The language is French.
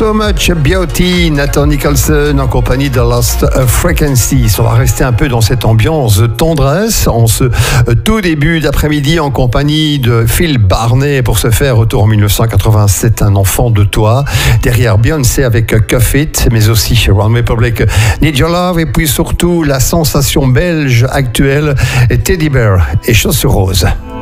So Much Beauty, Nathan Nicholson en compagnie de Lost Frequencies. On va rester un peu dans cette ambiance de tendresse en ce tout début d'après-midi en compagnie de Phil Barnet pour se faire retour en 1987, Un enfant de toi. Derrière Beyoncé avec Cuff It, mais aussi chez One Republic, Need Your Love, et puis surtout la sensation belge actuelle, Teddy Bear et Chaussures Roses.